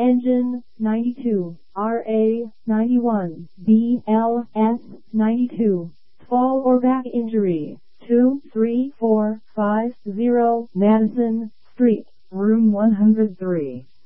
Engine 92, RA 91, BLS 92. Fall or back injury 23450 Madison Street, room 103.